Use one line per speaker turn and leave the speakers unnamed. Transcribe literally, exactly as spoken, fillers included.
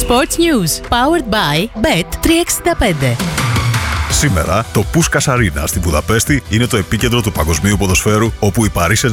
Sports News, powered by μπετ τριακόσια εξήντα πέντε.
Σήμερα, το Puskás Arena στη Βουδαπέστη είναι το επίκεντρο του παγκοσμίου ποδοσφαίρου, όπου η Paris